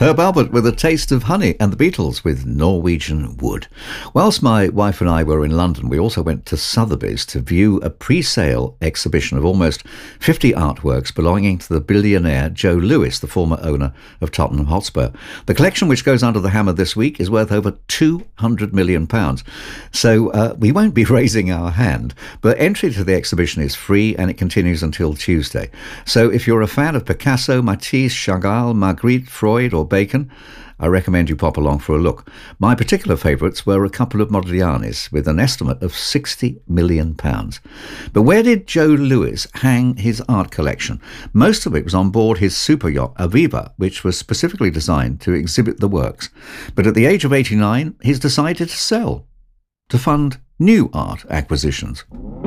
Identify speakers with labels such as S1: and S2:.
S1: Herb Albert with A Taste of Honey, and the Beatles with Norwegian Wood. Whilst my wife and I were in London, we also went to Sotheby's to view a pre-sale exhibition of almost 50 artworks belonging to the billionaire Joe Lewis, the former owner of Tottenham Hotspur. The collection, which goes under the hammer this week, is worth over £200 million. So we won't be raising our hand, but entry to the exhibition is free and it continues until Tuesday. So if you're a fan of Picasso, Matisse, Chagall, Magritte, Freud or Bacon, I recommend you pop along for a look. My particular favourites were a couple of Modiglianis with an estimate of £60 million. But where did Joe Lewis hang his art collection? Most of it was on board his super yacht Aviva, which was specifically designed to exhibit the works. But at the age of 89, he's decided to sell to fund new art acquisitions.